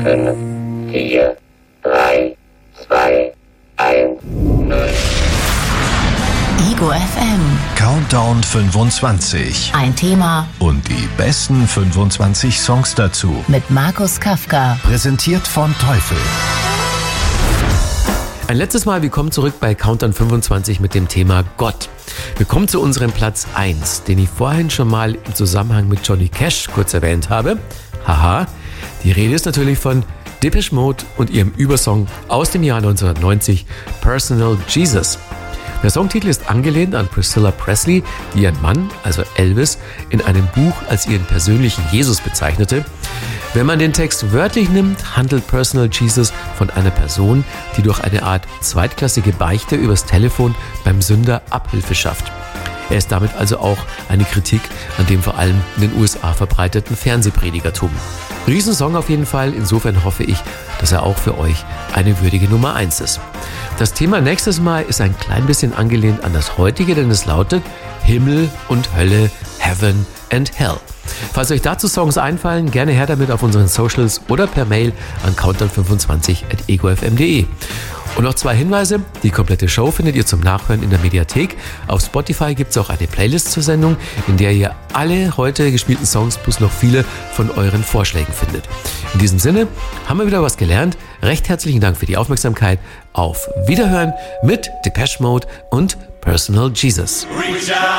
5, 4, 3, 2, 1, 0. Ego FM. Countdown 25. Ein Thema Und die besten 25 Songs dazu. mit Markus Kafka. Präsentiert von Teufel. Ein letztes Mal, wir kommen zurück bei Countdown 25 mit dem Thema Gott. Wir kommen zu unserem Platz 1, den ich vorhin schon mal im Zusammenhang mit Johnny Cash kurz erwähnt habe. Haha, die Rede ist natürlich von Depeche Mode und ihrem Übersong aus dem Jahr 1990, Personal Jesus. Der Songtitel ist angelehnt an Priscilla Presley, die ihren Mann, also Elvis, in einem Buch als ihren persönlichen Jesus bezeichnete. Wenn man den Text wörtlich nimmt, handelt Personal Jesus von einer Person, die durch eine Art zweitklassige Beichte übers Telefon beim Sünder Abhilfe schafft. Er ist damit also auch eine Kritik an dem vor allem in den USA verbreiteten Fernsehpredigertum. Riesensong auf jeden Fall, insofern hoffe ich, dass er auch für euch eine würdige Nummer 1 ist. Das Thema nächstes Mal ist ein klein bisschen angelehnt an das heutige, denn es lautet Himmel und Hölle, Heaven and Hell. Falls euch dazu Songs einfallen, gerne her damit auf unseren Socials oder per Mail an countdown25@egofm.de. Und noch 2 Hinweise, die komplette Show findet ihr zum Nachhören in der Mediathek. Auf Spotify gibt es auch eine Playlist zur Sendung, in der ihr alle heute gespielten Songs plus noch viele von euren Vorschlägen findet. In diesem Sinne haben wir wieder was gelernt. Recht herzlichen Dank für die Aufmerksamkeit. Auf Wiederhören mit Depeche Mode und Personal Jesus. Reach out.